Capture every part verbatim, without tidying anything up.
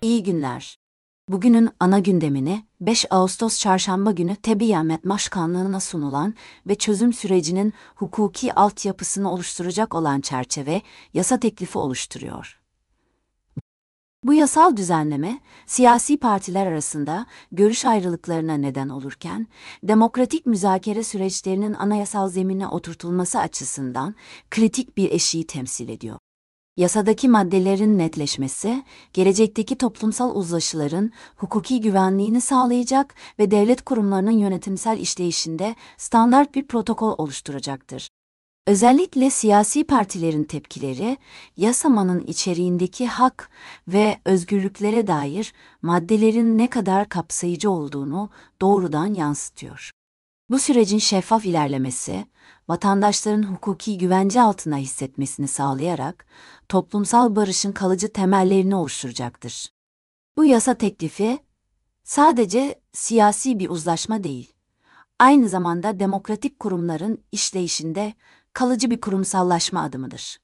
İyi günler. Bugünün ana gündemini beş Ağustos Çarşamba günü Tebiyamet Başkanlığı'na sunulan ve çözüm sürecinin hukuki altyapısını oluşturacak olan çerçeve yasa teklifi oluşturuyor. Bu yasal düzenleme, siyasi partiler arasında görüş ayrılıklarına neden olurken, demokratik müzakere süreçlerinin anayasal zemine oturtulması açısından kritik bir eşiği temsil ediyor. Yasadaki maddelerin netleşmesi, gelecekteki toplumsal uzlaşıların hukuki güvenliğini sağlayacak ve devlet kurumlarının yönetimsel işleyişinde standart bir protokol oluşturacaktır. Özellikle siyasi partilerin tepkileri, yasamanın içeriğindeki hak ve özgürlüklere dair maddelerin ne kadar kapsayıcı olduğunu doğrudan yansıtıyor. Bu sürecin şeffaf ilerlemesi, vatandaşların hukuki güvence altına hissetmesini sağlayarak toplumsal barışın kalıcı temellerini oluşturacaktır. Bu yasa teklifi sadece siyasi bir uzlaşma değil, aynı zamanda demokratik kurumların işleyişinde kalıcı bir kurumsallaşma adımıdır.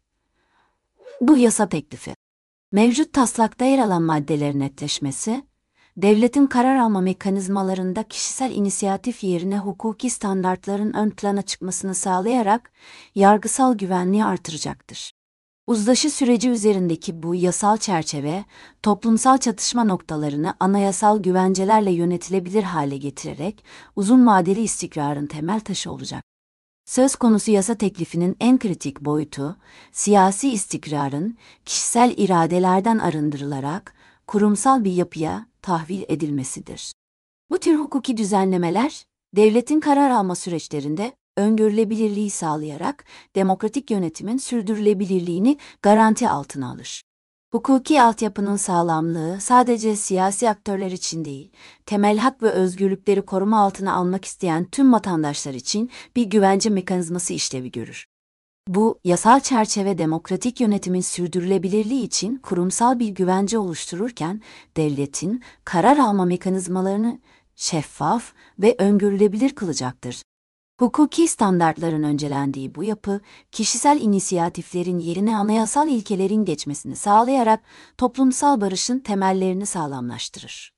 Bu yasa teklifi, mevcut taslakta yer alan maddelerin netleşmesi, devletin karar alma mekanizmalarında kişisel inisiyatif yerine hukuki standartların ön plana çıkmasını sağlayarak yargısal güvenliği artıracaktır. Uzlaşı süreci üzerindeki bu yasal çerçeve, toplumsal çatışma noktalarını anayasal güvencelerle yönetilebilir hale getirerek uzun vadeli istikrarın temel taşı olacak. Söz konusu yasa teklifinin en kritik boyutu, siyasi istikrarın kişisel iradelerden arındırılarak kurumsal bir yapıya tahvil edilmesidir. Bu tür hukuki düzenlemeler, devletin karar alma süreçlerinde öngörülebilirliği sağlayarak demokratik yönetimin sürdürülebilirliğini garanti altına alır. Hukuki altyapının sağlamlığı sadece siyasi aktörler için değil, temel hak ve özgürlükleri koruma altına almak isteyen tüm vatandaşlar için bir güvence mekanizması işlevi görür. Bu, yasal çerçeve demokratik yönetimin sürdürülebilirliği için kurumsal bir güvence oluştururken, devletin karar alma mekanizmalarını şeffaf ve öngörülebilir kılacaktır. Hukuki standartların öncelendiği bu yapı, kişisel inisiyatiflerin yerine anayasal ilkelerin geçmesini sağlayarak toplumsal barışın temellerini sağlamlaştırır.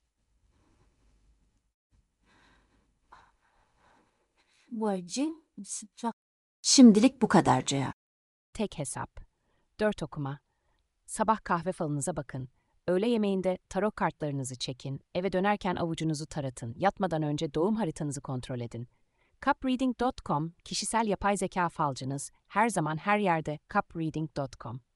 Şimdilik bu kadar Ceya. Tek hesap. Dört okuma. Sabah kahve falınıza bakın. Öğle yemeğinde tarot kartlarınızı çekin. Eve dönerken avucunuzu taratın. Yatmadan önce doğum haritanızı kontrol edin. cup reading dot com kişisel yapay zeka falcınız. Her zaman her yerde cup reading dot com.